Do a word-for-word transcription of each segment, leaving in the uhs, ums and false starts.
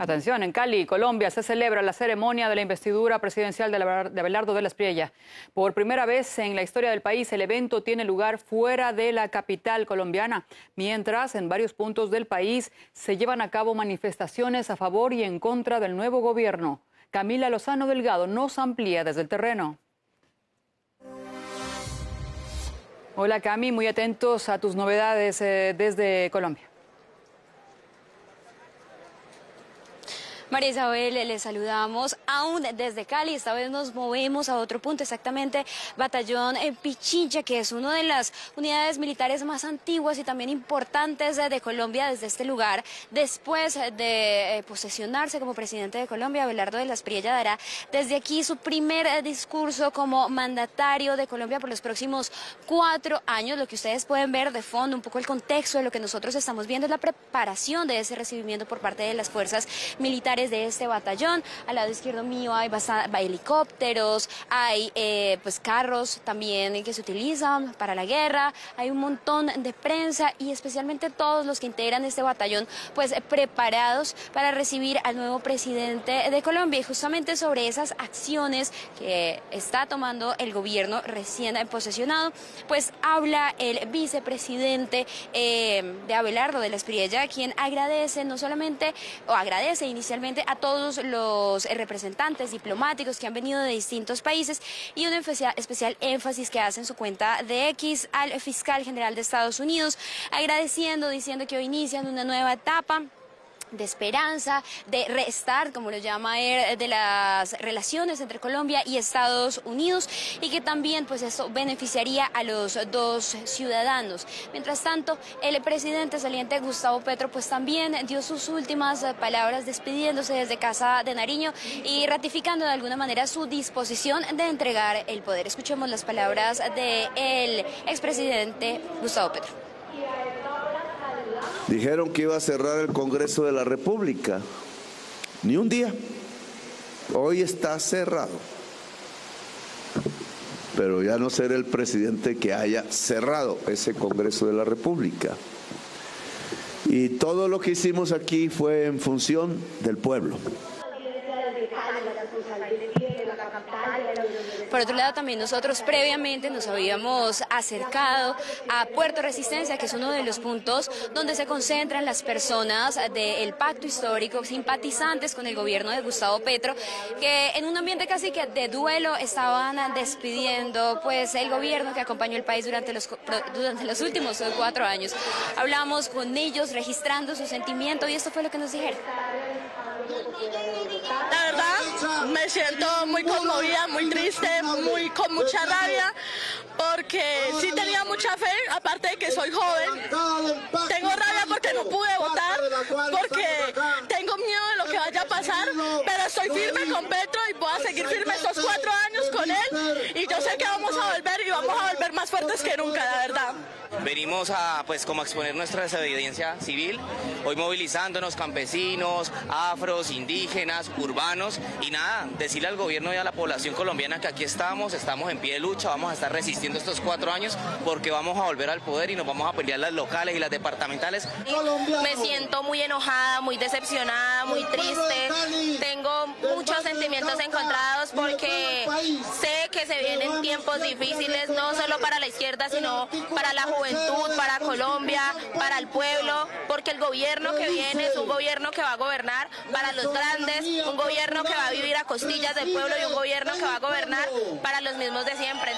Atención, en Cali, Colombia, se celebra la ceremonia de la investidura presidencial de Abelardo de la Espriella. Por primera vez en la historia del país, el evento tiene lugar fuera de la capital colombiana, mientras en varios puntos del país se llevan a cabo manifestaciones a favor y en contra del nuevo gobierno. Camila Lozano Delgado nos amplía desde el terreno. Hola Cami, muy atentos a tus novedades eh, desde Colombia. María Isabel, les saludamos aún desde Cali. Esta vez nos movemos a otro punto, exactamente Batallón en Pichincha, que es una de las unidades militares más antiguas y también importantes de Colombia. Desde este lugar, después de posesionarse como presidente de Colombia, Abelardo de la Espriella dará desde aquí su primer discurso como mandatario de Colombia por los próximos cuatro años. Lo que ustedes pueden ver de fondo, un poco el contexto de lo que nosotros estamos viendo, es la preparación de ese recibimiento por parte de las fuerzas militares de este batallón. Al lado izquierdo mío hay, hay helicópteros, hay eh, pues carros también que se utilizan para la guerra, hay un montón de prensa y especialmente todos los que integran este batallón pues preparados para recibir al nuevo presidente de Colombia. Y justamente sobre esas acciones que está tomando el gobierno recién posesionado, pues habla el vicepresidente eh, de Abelardo de la Espriella, quien agradece no solamente, o agradece inicialmente a todos los representantes diplomáticos que han venido de distintos países y un especial énfasis que hace en su cuenta de X al fiscal general de Estados Unidos, agradeciendo, diciendo que hoy inician una nueva etapa de esperanza, de restart, como lo llama él, de las relaciones entre Colombia y Estados Unidos, y que también pues esto beneficiaría a los dos ciudadanos. Mientras tanto, el presidente saliente Gustavo Petro pues también dio sus últimas palabras despidiéndose desde Casa de Nariño y ratificando de alguna manera su disposición de entregar el poder. Escuchemos las palabras del expresidente Gustavo Petro. Dijeron que iba a cerrar el Congreso de la República. Ni un día. Hoy está cerrado. Pero ya no será el presidente que haya cerrado ese Congreso de la República. Y todo lo que hicimos aquí fue en función del pueblo. Por otro lado, también nosotros previamente nos habíamos acercado a Puerto Resistencia, que es uno de los puntos donde se concentran las personas del pacto histórico, simpatizantes con el gobierno de Gustavo Petro, que en un ambiente casi que de duelo estaban despidiendo pues el gobierno que acompañó el país durante los, durante los últimos cuatro años. Hablamos con ellos registrando su sentimiento y esto fue lo que nos dijeron. La verdad, me siento muy conmovida, muy triste, muy con mucha rabia, porque sí tenía mucha fe, aparte de que soy joven. Tengo rabia porque no pude votar, porque tengo miedo de lo que vaya a pasar, pero estoy firme con Petro y voy a seguir firme estos cuatro años con él, y yo sé que vamos a volver y vamos a volver más fuertes que nunca, la verdad. Venimos a, pues, como a exponer nuestra desobediencia civil, hoy movilizándonos campesinos, afros, indígenas, urbanos, y nada, decirle al gobierno y a la población colombiana que aquí estamos, estamos en pie de lucha, vamos a estar resistiendo estos cuatro años porque vamos a volver al poder y nos vamos a pelear las locales y las departamentales. Me siento muy enojada, muy decepcionada, muy triste, tengo muchos sentimientos encontrados porque sé que se vienen tiempos difíciles, no solo para la izquierda, sino para la juventud, para Colombia, para el pueblo, porque el gobierno que viene es un gobierno que va a gobernar para los grandes, un gobierno que va a vivir a costillas del pueblo y un gobierno que va a gobernar para los mismos de siempre.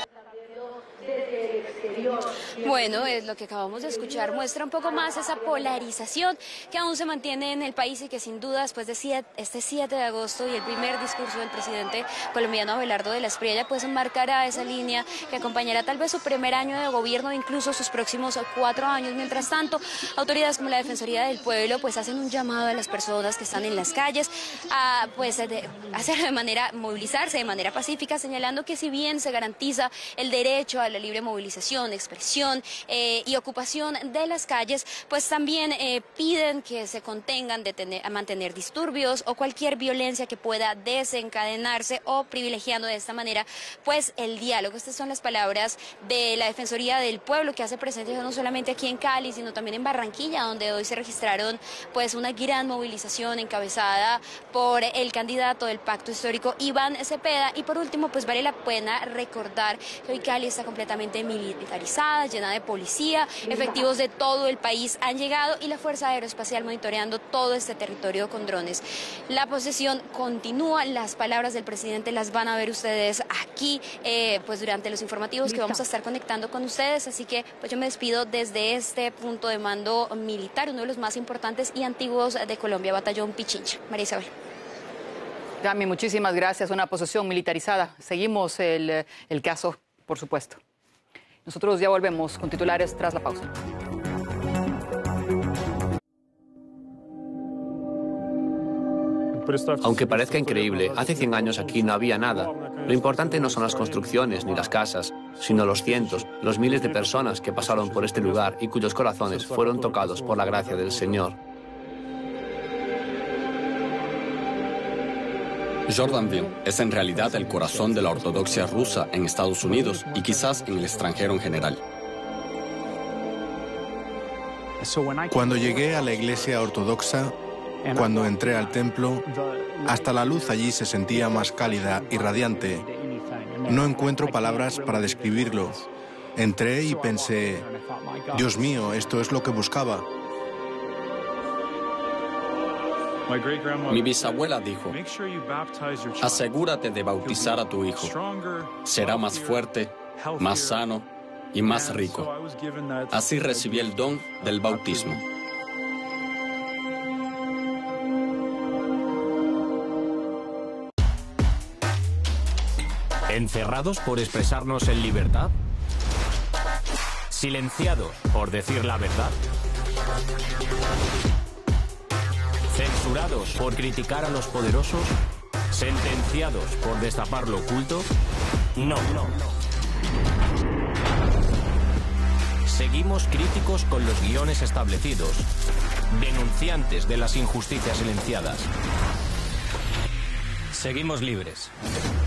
Bueno, es lo que acabamos de escuchar, muestra un poco más esa polarización que aún se mantiene en el país y que sin duda después de siete, este siete de agosto y el primer discurso del presidente colombiano Abelardo de la Espriella pues marcará esa línea que acompañará tal vez su primer año de gobierno e incluso sus próximos cuatro años. Mientras tanto, autoridades como la Defensoría del Pueblo pues hacen un llamado a las personas que están en las calles a pues de, hacer de manera, movilizarse de manera pacífica, señalando que si bien se garantiza el derecho al la libre movilización, expresión eh, y ocupación de las calles, pues también eh, piden que se contengan de tener, a mantener disturbios o cualquier violencia que pueda desencadenarse o privilegiando de esta manera pues el diálogo. Estas son las palabras de la Defensoría del Pueblo, que hace presencia no solamente aquí en Cali, sino también en Barranquilla, donde hoy se registraron pues una gran movilización encabezada por el candidato del Pacto Histórico, Iván Cepeda. Y por último, pues vale la pena recordar que hoy Cali está completamente militarizada, llena de policía, efectivos de todo el país han llegado y la Fuerza Aeroespacial monitoreando todo este territorio con drones. La posesión continúa, las palabras del presidente las van a ver ustedes aquí, eh, pues durante los informativos que vamos a estar conectando con ustedes, así que pues yo me despido desde este punto de mando militar, uno de los más importantes y antiguos de Colombia, Batallón Pichincha. María Isabel. Cami, muchísimas gracias. Una posesión militarizada. Seguimos el, el caso, por supuesto. Nosotros ya volvemos con titulares tras la pausa. Aunque parezca increíble, hace cien años aquí no había nada. Lo importante no son las construcciones ni las casas, sino los cientos, los miles de personas que pasaron por este lugar y cuyos corazones fueron tocados por la gracia del Señor. Jordanville es en realidad el corazón de la ortodoxia rusa en Estados Unidos y quizás en el extranjero en general. Cuando llegué a la iglesia ortodoxa, cuando entré al templo, hasta la luz allí se sentía más cálida y radiante. No encuentro palabras para describirlo. Entré y pensé, Dios mío, esto es lo que buscaba. Mi bisabuela dijo, asegúrate de bautizar a tu hijo. Será más fuerte, más sano y más rico. Así recibí el don del bautismo. ¿Encerrados por expresarnos en libertad? ¿Silenciados por decir la verdad? ¿Censurados por criticar a los poderosos? ¿Sentenciados por destapar lo oculto? No, no. Seguimos críticos con los guiones establecidos, denunciantes de las injusticias silenciadas. Seguimos libres.